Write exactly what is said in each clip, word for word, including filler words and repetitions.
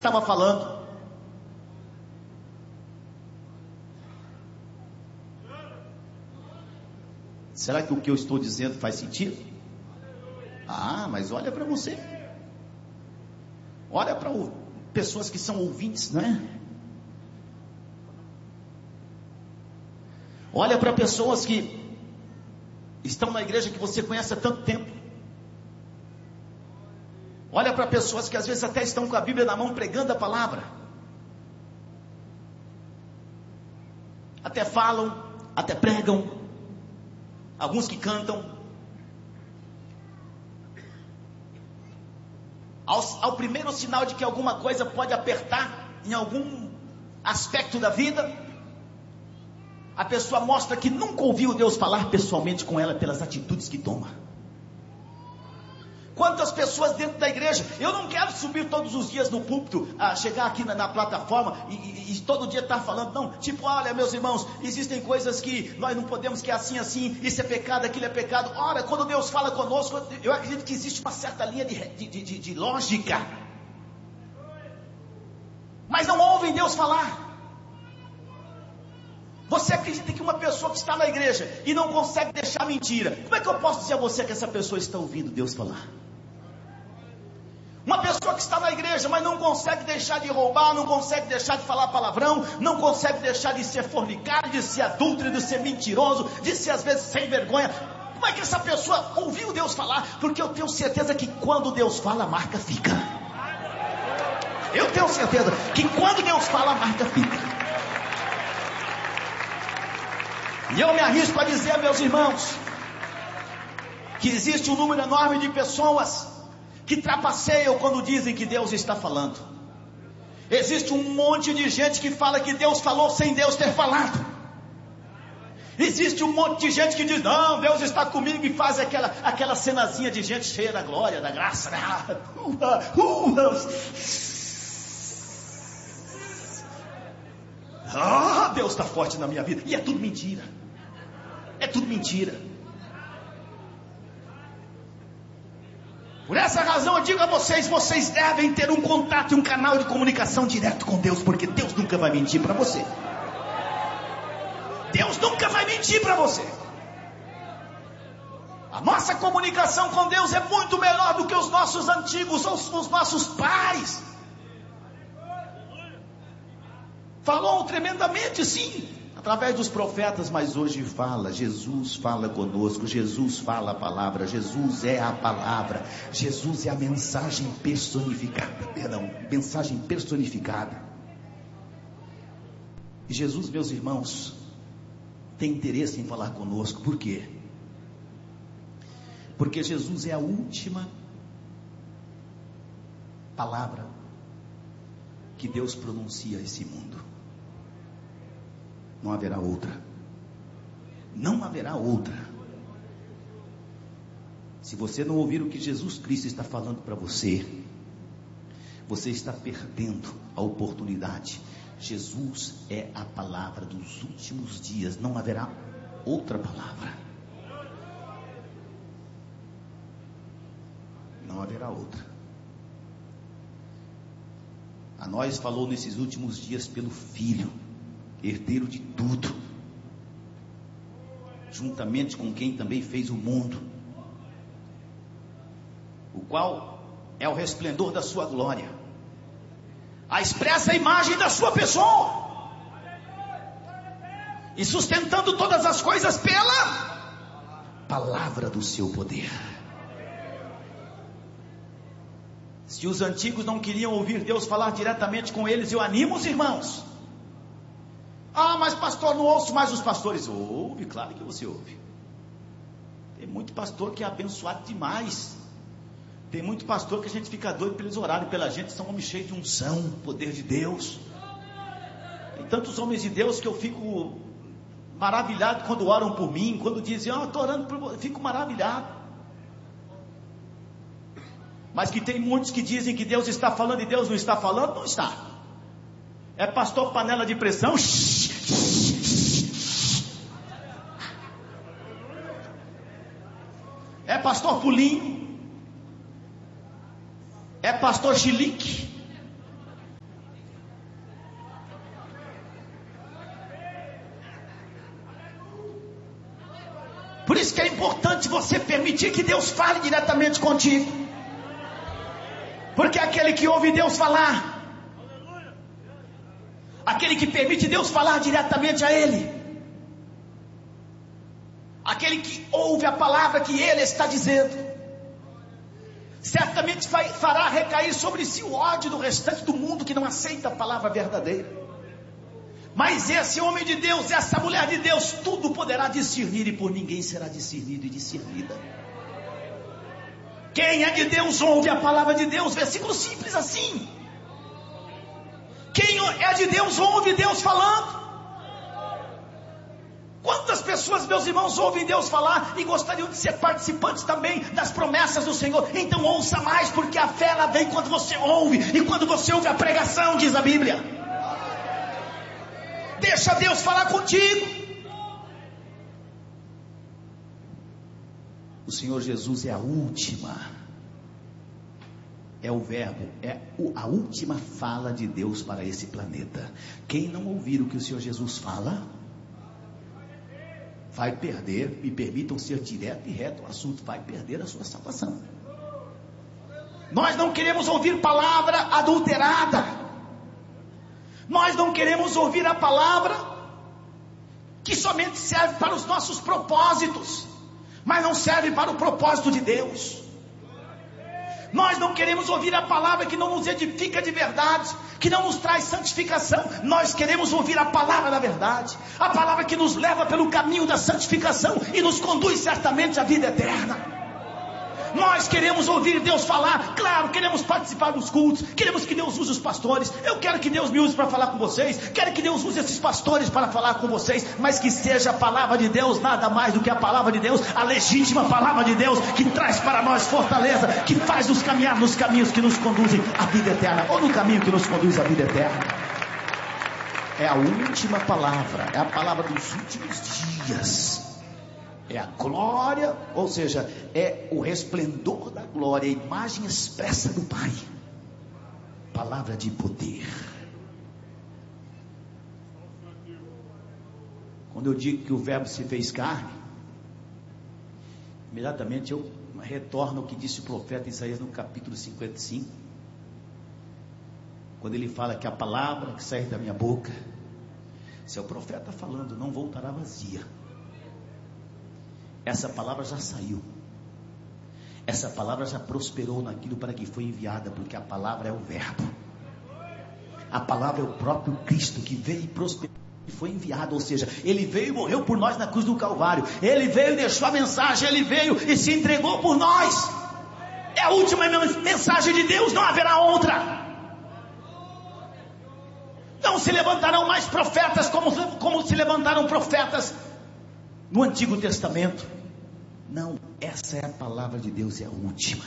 estava falando. Será que o que eu estou dizendo faz sentido? Ah, mas olha para você. Olha para pessoas que são ouvintes, não é? Olha para pessoas que estão na igreja que você conhece há tanto tempo. Olha para pessoas que às vezes até estão com a Bíblia na mão pregando a palavra. Até falam, até pregam. Alguns que cantam. Ao, ao primeiro sinal de que alguma coisa pode apertar em algum aspecto da vida, a pessoa mostra que nunca ouviu Deus falar pessoalmente com ela pelas atitudes que toma. Quantas pessoas dentro da igreja, eu não quero subir todos os dias no púlpito, a chegar aqui na, na plataforma e, e, e todo dia estar falando, não, tipo, olha meus irmãos, existem coisas que nós não podemos, que é assim, assim, isso é pecado, aquilo é pecado. Ora, quando Deus fala conosco, eu acredito que existe uma certa linha de, de, de, de lógica, mas não ouvem Deus falar. Você acredita que uma pessoa que está na igreja e não consegue deixar mentira, como é que eu posso dizer a você que essa pessoa está ouvindo Deus falar? Uma pessoa que está na igreja, mas não consegue deixar de roubar, não consegue deixar de falar palavrão, não consegue deixar de ser fornicário, de ser adúltero, de ser mentiroso, de ser às vezes sem vergonha. Como é que essa pessoa ouviu Deus falar? Porque eu tenho certeza que quando Deus fala, a marca fica. Eu tenho certeza que quando Deus fala, a marca fica. E eu me arrisco a dizer, meus irmãos, que existe um número enorme de pessoas que trapaceiam quando dizem que Deus está falando. Existe um monte de gente que fala que Deus falou sem Deus ter falado. Existe um monte de gente que diz, não, Deus está comigo, e faz aquela, aquela cenazinha de gente cheia da glória, da graça, né? Ah, Deus está forte na minha vida. E é tudo mentira. É tudo mentira. Por essa razão eu digo a vocês, vocês devem ter um contato e um canal de comunicação direto com Deus, porque Deus nunca vai mentir para você. Deus nunca vai mentir para você. A nossa comunicação com Deus é muito melhor do que os nossos antigos, os, os nossos pais. Falou tremendamente, sim, através dos profetas, mas hoje fala, Jesus fala conosco, Jesus fala a palavra, Jesus é a palavra, Jesus é a mensagem personificada, perdão, mensagem personificada. E Jesus, meus irmãos, tem interesse em falar conosco. Por quê? Porque Jesus é a última palavra que Deus pronuncia a esse mundo. Não haverá outra. Não haverá outra. Se você não ouvir o que Jesus Cristo está falando para você, você está perdendo a oportunidade. Jesus é a palavra dos últimos dias. Não haverá outra palavra. Não haverá outra. A nós falou nesses últimos dias pelo Filho, herdeiro de tudo, juntamente com quem também fez o mundo, o qual é o resplendor da sua glória, a expressa imagem da sua pessoa, e sustentando todas as coisas pela palavra do seu poder. Se os antigos não queriam ouvir Deus falar diretamente com eles, eu animo os irmãos. Ah, mas pastor, não ouço mais os pastores. Ouve, claro que você ouve. Tem muito pastor que é abençoado demais. Tem muito pastor que a gente fica doido para eles orarem pela gente. São homens cheios de unção, poder de Deus. Tem tantos homens de Deus que eu fico maravilhado quando oram por mim. Quando dizem, ah, estou orando por você, fico maravilhado. Mas que tem muitos que dizem que Deus está falando e Deus não está falando. Não está. É pastor panela de pressão. É pastor pulinho. É pastor chilique. isso que é importante você permitir que Deus fale diretamente contigo. Porque aquele que ouve Deus falar, aquele que permite Deus falar diretamente a ele, aquele que ouve a palavra que ele está dizendo, certamente vai, fará recair sobre si o ódio do restante do mundo que não aceita a palavra verdadeira. Mas esse homem de Deus, essa mulher de Deus, tudo poderá discernir, e por ninguém será discernido e discernida. Quem é de Deus ouve a palavra de Deus. Versículo simples assim. Quem é de Deus ouve Deus falando. Quantas pessoas, meus irmãos, ouvem Deus falar e gostariam de ser participantes também das promessas do Senhor? Então ouça mais, porque a fé ela vem quando você ouve, e quando você ouve a pregação, diz a Bíblia. Deixa Deus falar contigo. O Senhor Jesus é a última, é o verbo, é a última fala de Deus para esse planeta. Quem não ouvir o que o Senhor Jesus fala, vai perder, me permitam ser direto e reto ao assunto, vai perder a sua salvação. Nós não queremos ouvir palavra adulterada. Nós não queremos ouvir a palavra que somente serve para os nossos propósitos, mas não serve para o propósito de Deus. Nós não queremos ouvir a palavra que não nos edifica de verdade, que não nos traz santificação. Nós queremos ouvir a palavra da verdade, a palavra que nos leva pelo caminho da santificação e nos conduz certamente à vida eterna. Nós queremos ouvir Deus falar, claro, queremos participar dos cultos, queremos que Deus use os pastores. Eu quero que Deus me use para falar com vocês, quero que Deus use esses pastores para falar com vocês, mas que seja a palavra de Deus, nada mais do que a palavra de Deus, a legítima palavra de Deus, que traz para nós fortaleza, que faz nos caminhar nos caminhos que nos conduzem à vida eterna, ou no caminho que nos conduz à vida eterna. É a última palavra, é a palavra dos últimos dias. É a glória, ou seja, é o resplendor da glória, a imagem expressa do Pai. Palavra de poder. Quando eu digo que o verbo se fez carne, imediatamente eu retorno ao que disse o profeta Isaías no capítulo cinquenta e cinco, quando ele fala que a palavra que sai da minha boca, se é o profeta falando, não voltará vazia. Essa palavra já saiu, essa palavra já prosperou naquilo para que foi enviada, porque a palavra é o verbo, a palavra é o próprio Cristo que veio e prosperou e foi enviado, ou seja, ele veio e morreu por nós na cruz do Calvário, ele veio e deixou a mensagem, ele veio e se entregou por nós. É a última mensagem de Deus, não haverá outra. Não se levantarão mais profetas como, como se levantaram profetas no Antigo Testamento. Não, essa é a palavra de Deus, é a última.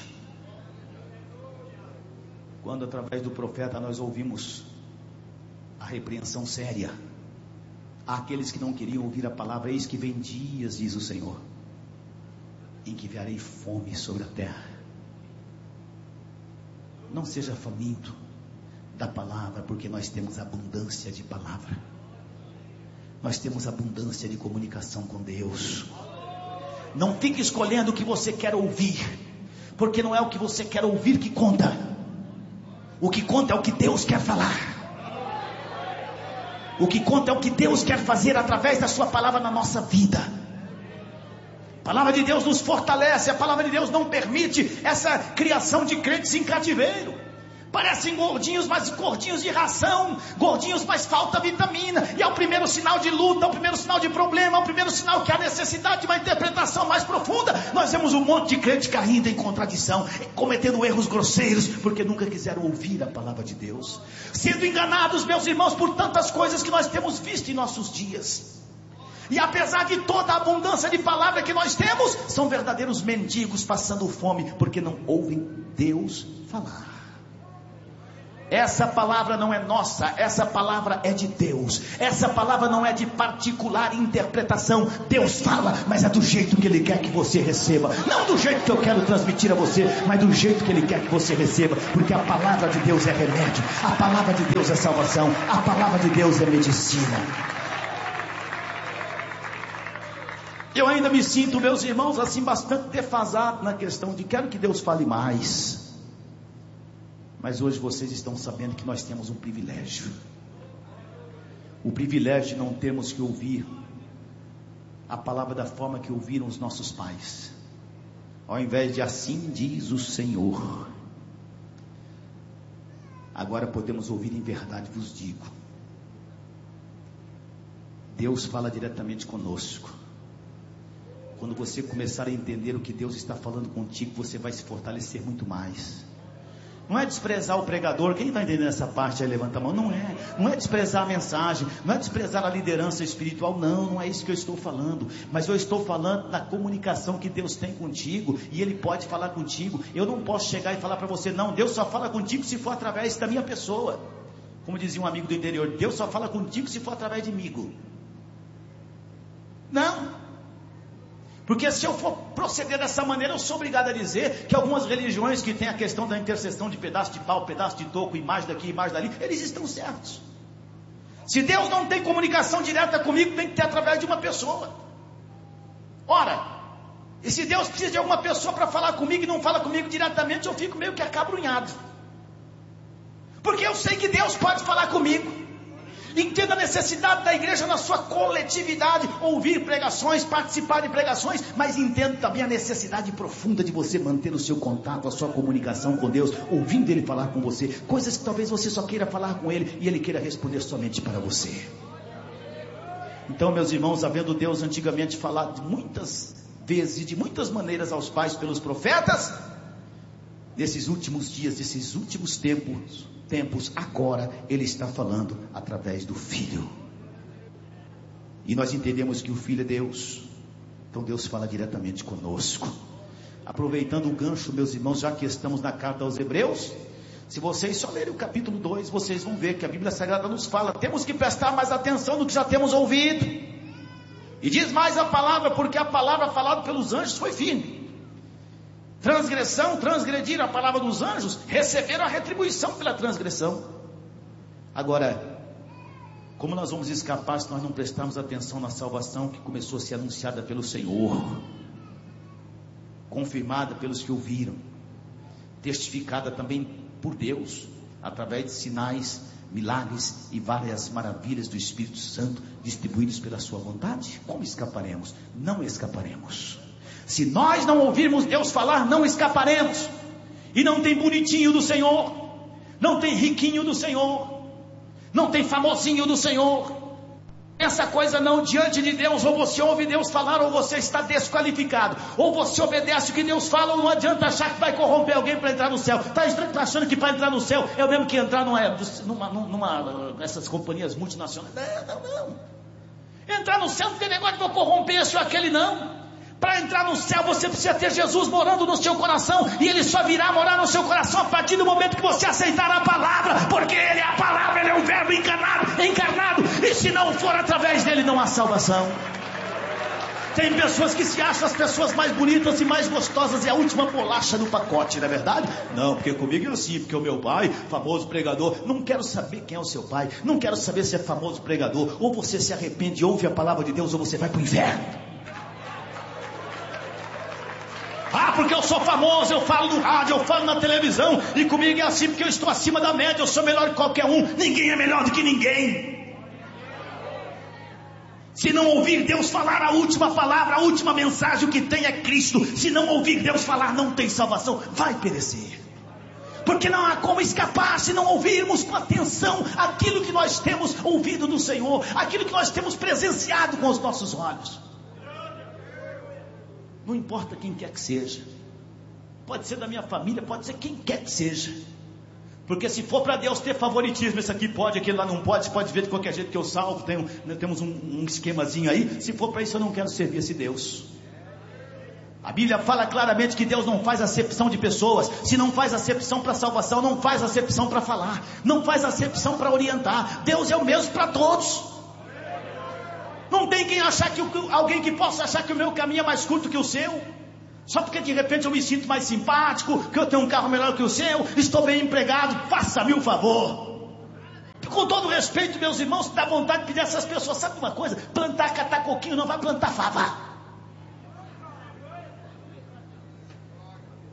Quando através do profeta nós ouvimos a repreensão séria àqueles que não queriam ouvir a palavra, eis que vem dias, diz o Senhor, em que enviarei fome sobre a terra. Não seja faminto da palavra, porque nós temos abundância de palavra. Nós temos abundância de comunicação com Deus. Não fique escolhendo o que você quer ouvir, porque não é o que você quer ouvir que conta. O que conta é o que Deus quer falar. O que conta é o que Deus quer fazer através da sua palavra na nossa vida. A palavra de Deus nos fortalece. A palavra de Deus não permite essa criação de crentes em cativeiro. Parecem gordinhos, mas gordinhos de ração, gordinhos, mas falta vitamina, e é o primeiro sinal de luta, é o primeiro sinal de problema, é o primeiro sinal que há necessidade de uma interpretação mais profunda. Nós vemos um monte de crente caindo em contradição, cometendo erros grosseiros, porque nunca quiseram ouvir a palavra de Deus, sendo enganados, meus irmãos, por tantas coisas que nós temos visto em nossos dias. E apesar de toda a abundância de palavra que nós temos, são verdadeiros mendigos passando fome, porque não ouvem Deus falar. Essa palavra não é nossa, essa palavra é de Deus. Essa palavra não é de particular interpretação. Deus fala, mas é do jeito que Ele quer que você receba. Não do jeito que eu quero transmitir a você, mas do jeito que Ele quer que você receba. Porque a palavra de Deus é remédio, a palavra de Deus é salvação, a palavra de Deus é medicina. Eu ainda me sinto, meus irmãos, assim bastante defasado na questão de quero que Deus fale mais. Mas hoje vocês estão sabendo que nós temos um privilégio. O privilégio de não termos que ouvir a palavra da forma que ouviram os nossos pais. Ao invés de assim diz o Senhor, agora podemos ouvir em verdade vos digo. Deus fala diretamente conosco. Quando você começar a entender o que Deus está falando contigo, você vai se fortalecer muito mais. Não é desprezar o pregador. Quem está entendendo essa parte aí, levanta a mão. Não é, não é desprezar a mensagem, não é desprezar a liderança espiritual. Não, não é isso que eu estou falando. Mas eu estou falando da comunicação que Deus tem contigo, e Ele pode falar contigo. Eu não posso chegar e falar para você, não, Deus só fala contigo se for através da minha pessoa. Como dizia um amigo do interior, Deus só fala contigo se for através de mim. Não. Porque se eu for proceder dessa maneira, eu sou obrigado a dizer que algumas religiões que têm a questão da intercessão de pedaço de pau, pedaço de toco, imagem daqui, imagem dali, eles estão certos. Se Deus não tem comunicação direta comigo, tem que ter através de uma pessoa. Ora, e se Deus precisa de alguma pessoa para falar comigo e não fala comigo diretamente, eu fico meio que acabrunhado. Porque eu sei que Deus pode falar comigo. Entenda a necessidade da igreja na sua coletividade, ouvir pregações, participar de pregações, mas entenda também a necessidade profunda de você manter o seu contato, a sua comunicação com Deus, ouvindo Ele falar com você, coisas que talvez você só queira falar com Ele, e Ele queira responder somente para você. Então, meus irmãos, havendo Deus antigamente falado de muitas vezes e de muitas maneiras aos pais pelos profetas, nesses últimos dias, nesses últimos tempos, tempos, agora Ele está falando através do Filho. E nós entendemos que o Filho é Deus. Então Deus fala diretamente conosco. Aproveitando o gancho, meus irmãos, já que estamos na carta aos Hebreus, se vocês só lerem o capítulo dois, vocês vão ver que a Bíblia Sagrada nos fala, temos que prestar mais atenção no que já temos ouvido. E diz mais a palavra, porque a palavra falada pelos anjos foi firme. Transgressão, transgrediram a palavra dos anjos, receberam a retribuição pela transgressão. Agora, como nós vamos escapar se nós não prestarmos atenção na salvação que começou a ser anunciada pelo Senhor, confirmada pelos que ouviram, testificada também por Deus, através de sinais, milagres e várias maravilhas do Espírito Santo, distribuídos pela sua vontade? Como escaparemos? Não escaparemos. Se nós não ouvirmos Deus falar, não escaparemos. E não tem bonitinho do Senhor, não tem riquinho do Senhor, não tem famosinho do Senhor. Essa coisa não, diante de Deus, ou você ouve Deus falar, ou você está desqualificado. Ou você obedece o que Deus fala, ou não adianta achar que vai corromper alguém para entrar no céu. Está achando que para entrar no céu é o mesmo que entrar numa, numa, numa essas companhias multinacionais? Não, não, não. Entrar no céu não tem negócio de vou corromper esse ou aquele, não. Para entrar no céu você precisa ter Jesus morando no seu coração, e Ele só virá morar no seu coração a partir do momento que você aceitar a palavra, porque Ele é a palavra, Ele é o verbo encarnado, encarnado, e se não for através dele não há salvação. Tem pessoas que se acham as pessoas mais bonitas e mais gostosas, e a última bolacha do pacote, não é verdade? Não, porque comigo é assim, porque o meu pai, famoso pregador. Não quero saber quem é o seu pai, não quero saber se é famoso pregador. Ou você se arrepende e ouve a palavra de Deus, ou você vai para o inferno. Ah, porque eu sou famoso, eu falo no rádio, eu falo na televisão, e comigo é assim porque eu estou acima da média, eu sou melhor que qualquer um. Ninguém é melhor do que ninguém. Se não ouvir Deus falar a última palavra, a última mensagem, o que tem é Cristo. Se não ouvir Deus falar, não tem salvação, vai perecer. Porque não há como escapar se não ouvirmos com atenção aquilo que nós temos ouvido do Senhor, aquilo que nós temos presenciado com os nossos olhos. Não importa quem quer que seja, pode ser da minha família, pode ser quem quer que seja, porque se for para Deus ter favoritismo, esse aqui pode, aquele lá não pode, você pode ver de qualquer jeito que eu salvo, tem um, temos um, um esquemazinho aí. Se for para isso, eu não quero servir esse Deus. A Bíblia fala claramente que Deus não faz acepção de pessoas. Se não faz acepção para salvação, não faz acepção para falar, não faz acepção para orientar. Deus é o mesmo para todos. Não tem quem achar que alguém que possa achar que o meu caminho é mais curto que o seu, só porque de repente eu me sinto mais simpático, que eu tenho um carro melhor que o seu, estou bem empregado. Faça-me um favor. Com todo respeito, meus irmãos, dá vontade de pedir a essas pessoas, sabe uma coisa? Plantar catar coquinho não vai plantar fava.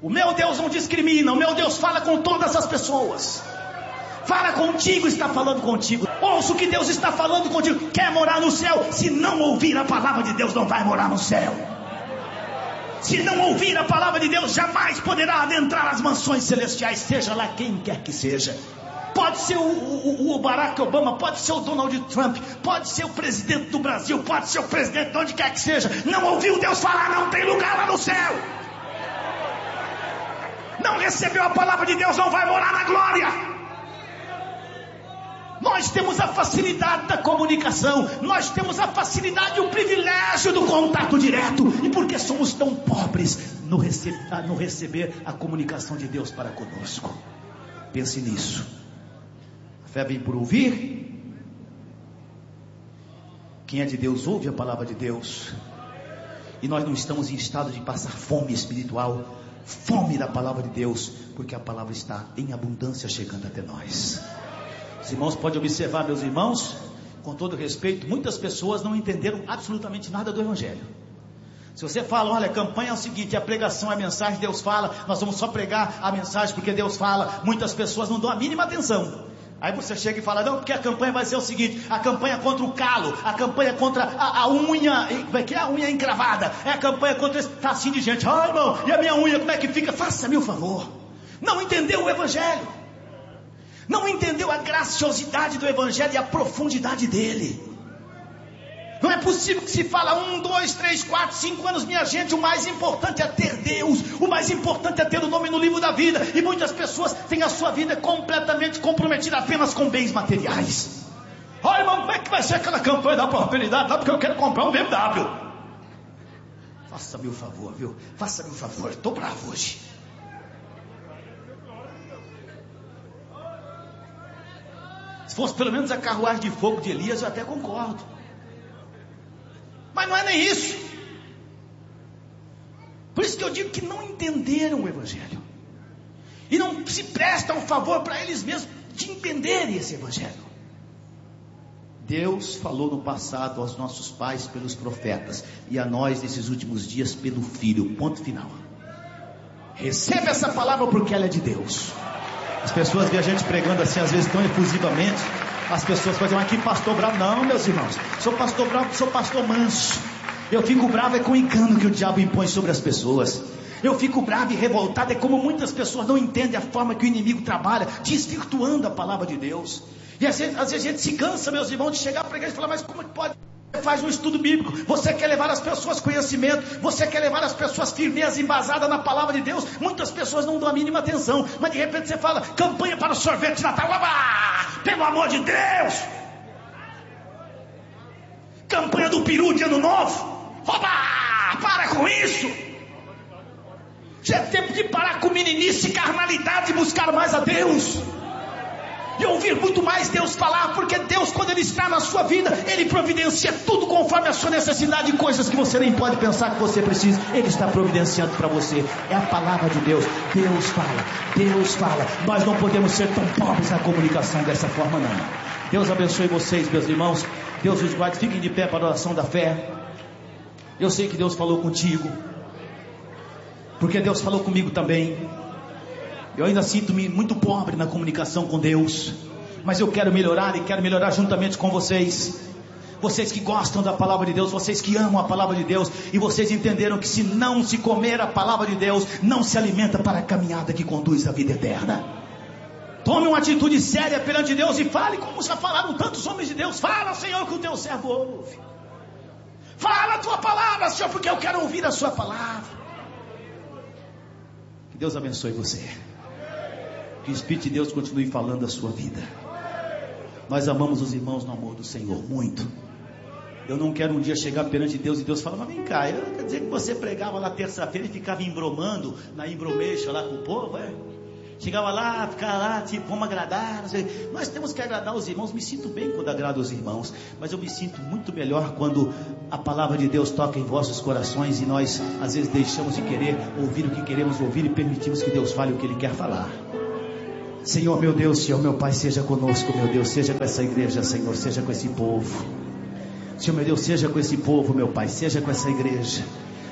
O meu Deus não discrimina, o meu Deus fala com todas as pessoas. Fala contigo, está falando contigo. Ouça o que Deus está falando contigo. Quer morar no céu? Se não ouvir a palavra de Deus, não vai morar no céu. Se não ouvir a palavra de Deus, jamais poderá adentrar as mansões celestiais, seja lá quem quer que seja. Pode ser o, o, o Barack Obama, pode ser o Donald Trump, pode ser o presidente do Brasil, pode ser o presidente de onde quer que seja. Não ouviu Deus falar, não tem lugar lá no céu. Não recebeu a palavra de Deus, não vai morar na glória. Nós temos a facilidade da comunicação, nós temos a facilidade e o privilégio do contato direto. E por que somos tão pobres no, rece- no receber a comunicação de Deus para conosco? Pense nisso. A fé vem por ouvir. Quem é de Deus ouve a palavra de Deus. E nós não estamos em estado de passar fome espiritual, fome da palavra de Deus, porque a palavra está em abundância chegando até nós. Os irmãos podem observar, meus irmãos, com todo respeito, muitas pessoas não entenderam absolutamente nada do Evangelho. Se você fala, olha, a campanha é o seguinte, a pregação é a mensagem, Deus fala, nós vamos só pregar a mensagem porque Deus fala, muitas pessoas não dão a mínima atenção. Aí você chega e fala, não, porque a campanha vai ser o seguinte, a campanha contra o calo, a campanha contra a, a unha, como é que é a unha encravada, é a campanha contra esse tacinho de gente. Ah, irmão, e a minha unha como é que fica? Faça-me o favor. Não entendeu o Evangelho. Não entendeu a graciosidade do Evangelho e a profundidade dele. Não é possível que se fala um, dois, três, quatro, cinco anos, minha gente, o mais importante é ter Deus, o mais importante é ter o nome no livro da vida, e muitas pessoas têm a sua vida completamente comprometida apenas com bens materiais. Olha, irmão, como é que vai ser aquela campanha da prosperidade lá, porque eu quero comprar um B M W. Faça-me o favor, viu? Faça-me o favor, estou bravo hoje. Se fosse pelo menos a carruagem de fogo de Elias, eu até concordo. Mas não é nem isso. Por isso que eu digo que não entenderam o Evangelho. E não se prestam um favor para eles mesmos de entenderem esse Evangelho. Deus falou no passado aos nossos pais pelos profetas. E a nós nesses últimos dias pelo Filho. Ponto final. Receba essa palavra porque ela é de Deus. As pessoas veem a gente pregando assim, às vezes tão efusivamente. As pessoas podem dizer, mas que pastor bravo. Não, meus irmãos, sou pastor bravo, sou pastor manso. Eu fico bravo é com o engano que o diabo impõe sobre as pessoas. Eu fico bravo e revoltado é como muitas pessoas não entendem a forma que o inimigo trabalha, desvirtuando a palavra de Deus. E às vezes, às vezes a gente se cansa, meus irmãos, de chegar para a igreja e falar, mas como é que pode? Você faz um estudo bíblico, você quer levar as pessoas conhecimento, você quer levar as pessoas firmeza, embasada na palavra de Deus. Muitas pessoas não dão a mínima atenção, mas de repente você fala, campanha para o sorvete de Natal, ah, pelo amor de Deus, campanha do peru de ano novo, oba, para com isso. Já é tempo de parar com meninice e carnalidade e buscar mais a Deus. E ouvir muito mais Deus falar, porque Deus, quando Ele está na sua vida, Ele providencia tudo conforme a sua necessidade, coisas que você nem pode pensar que você precisa, Ele está providenciando para você. É a palavra de Deus. Deus fala, Deus fala. Nós não podemos ser tão pobres na comunicação dessa forma, não. Deus abençoe vocês, meus irmãos. Deus os guarde. Fiquem de pé para a oração da fé. Eu sei que Deus falou contigo, porque Deus falou comigo também. Eu ainda sinto-me muito pobre na comunicação com Deus, mas eu quero melhorar e quero melhorar juntamente com vocês. Vocês que gostam da palavra de Deus, vocês que amam a palavra de Deus, e vocês entenderam que se não se comer a palavra de Deus, não se alimenta para a caminhada que conduz à vida eterna. Tome uma atitude séria perante Deus e fale como já falaram tantos homens de Deus. Fala, Senhor, que o teu servo ouve. Fala a tua palavra, Senhor, porque eu quero ouvir a sua palavra. Que Deus abençoe você. Que o Espírito de Deus continue falando a sua vida. Nós amamos os irmãos no amor do Senhor muito. Eu não quero um dia chegar perante Deus e Deus falar, mas vem cá, eu, quer dizer que você pregava lá terça-feira e ficava embromando na embromeixa lá com o povo, é? Chegava lá, ficava lá, tipo, vamos agradar, não sei. Nós temos que agradar os irmãos. Me sinto bem quando agrado os irmãos, mas eu me sinto muito melhor quando a palavra de Deus toca em vossos corações e nós às vezes deixamos de querer ouvir o que queremos ouvir e permitimos que Deus fale o que Ele quer falar. Senhor, meu Deus, Senhor, meu Pai, seja conosco, meu Deus, seja com essa igreja, Senhor, seja com esse povo. Senhor, meu Deus, seja com esse povo, meu Pai, seja com essa igreja.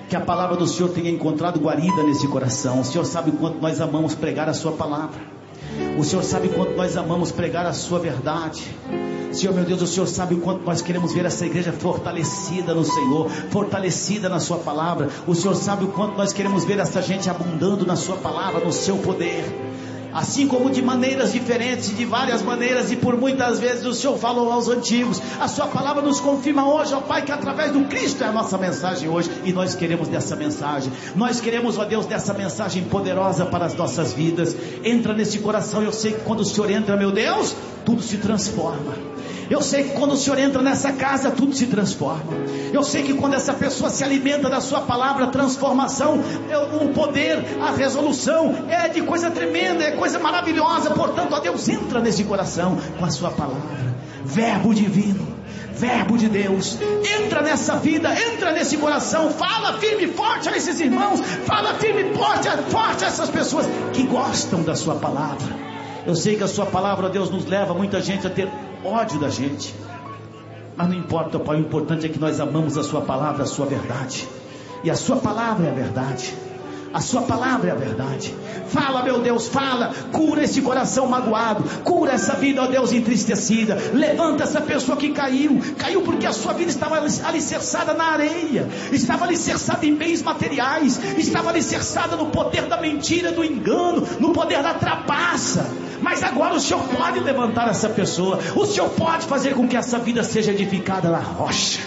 Que a palavra do Senhor tenha encontrado guarida nesse coração. O Senhor sabe o quanto nós amamos pregar a sua palavra. O Senhor sabe o quanto nós amamos pregar a sua verdade. Senhor meu Deus, o Senhor sabe o quanto nós queremos ver essa igreja fortalecida no Senhor, fortalecida na sua palavra. O Senhor sabe o quanto nós queremos ver essa gente abundando na sua palavra, no seu poder. Assim como de maneiras diferentes, de várias maneiras, e por muitas vezes o Senhor falou aos antigos, a sua palavra nos confirma hoje, ó Pai, que através do Cristo é a nossa mensagem hoje, e nós queremos dessa mensagem, nós queremos, ó Deus, dessa mensagem poderosa para as nossas vidas. Entra nesse coração. Eu sei que quando o Senhor entra, meu Deus, tudo se transforma. Eu sei que quando o Senhor entra nessa casa, tudo se transforma. Eu sei que quando essa pessoa se alimenta da sua palavra, a transformação, o poder, a resolução é de coisa tremenda, é coisa maravilhosa. Portanto, ó Deus, entra nesse coração com a sua palavra, verbo divino, verbo de Deus. Entra nessa vida, entra nesse coração. Fala firme e forte a esses irmãos, fala firme e forte, forte a essas pessoas que gostam da sua palavra. Eu sei que a sua palavra, ó Deus, nos leva muita gente a ter ódio da gente, mas não importa, Pai, o importante é que nós amamos a sua palavra, a sua verdade, e a sua palavra é a verdade, a sua palavra é a verdade. Fala, meu Deus, fala, cura esse coração magoado, cura essa vida, ó Deus, entristecida. Levanta essa pessoa que caiu, caiu porque a sua vida estava alicerçada na areia, estava alicerçada em bens materiais, estava alicerçada no poder da mentira, do engano, no poder da trapaça. Mas agora o Senhor pode levantar essa pessoa, o Senhor pode fazer com que essa vida seja edificada na rocha,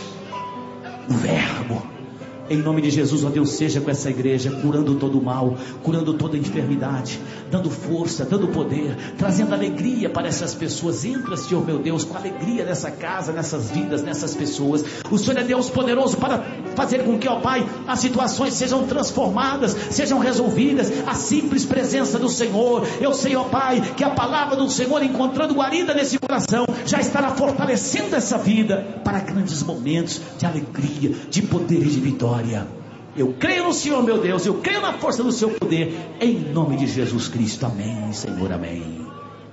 no verbo. Em nome de Jesus, ó Deus, seja com essa igreja, curando todo o mal, curando toda a enfermidade, dando força, dando poder, trazendo alegria para essas pessoas. Entra, Senhor meu Deus, com alegria nessa casa, nessas vidas, nessas pessoas. O Senhor é Deus poderoso para fazer com que, ó Pai, as situações sejam transformadas, sejam resolvidas. A simples presença do Senhor, eu sei, ó Pai, que a palavra do Senhor, encontrando guarida nesse coração, já estará fortalecendo essa vida para grandes momentos de alegria, de poder e de vitória. Eu creio no Senhor, meu Deus, eu creio na força do seu poder, em nome de Jesus Cristo. Amém, Senhor, amém.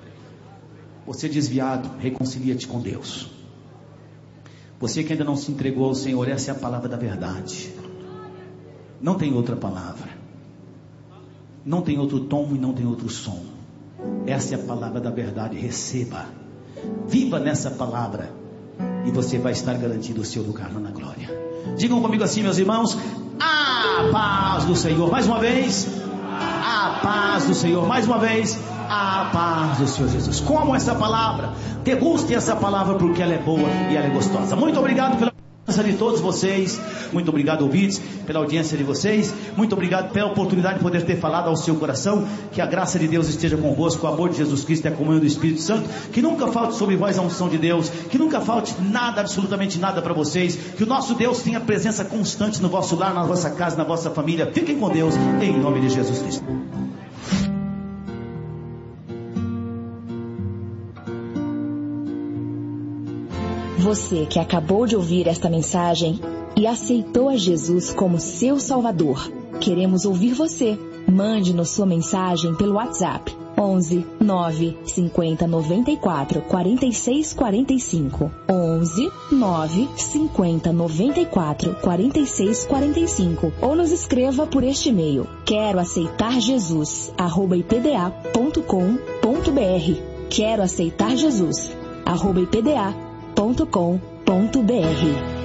Você desviado, reconcilia-te com Deus. Você que ainda não se entregou ao Senhor, essa é a palavra da verdade. Não tem outra palavra, não tem outro tom e não tem outro som. Essa é a palavra da verdade. Receba, viva nessa palavra, e você vai estar garantido o seu lugar na glória. Digam comigo assim, meus irmãos: a paz do Senhor. Mais uma vez, a paz do Senhor. Mais uma vez, a paz do Senhor Jesus. Como essa palavra, degustem essa palavra, porque ela é boa e ela é gostosa. Muito obrigado pela presença de todos vocês. Muito obrigado, ouvintes, pela audiência de vocês. Muito obrigado pela oportunidade de poder ter falado ao seu coração. Que a graça de Deus esteja convosco, o amor de Jesus Cristo e a comunhão do Espírito Santo. Que nunca falte sobre vós a unção de Deus, que nunca falte nada, absolutamente nada para vocês. Que o nosso Deus tenha presença constante no vosso lar, na vossa casa, na vossa família. Fiquem com Deus, em nome de Jesus Cristo. Você que acabou de ouvir esta mensagem e aceitou a Jesus como seu Salvador, queremos ouvir você. Mande-nos sua mensagem pelo WhatsApp onze, nove, cinquenta, noventa e quatro, quarenta e seis, quarenta e cinco. onze, nove, cinquenta, noventa e quatro, quarenta e seis, quarenta e cinco. Ou nos escreva por este e-mail: quero aceitar Jesus, arroba ipda ponto com ponto br. Quero aceitar Jesus, arroba ipda ponto com ponto br.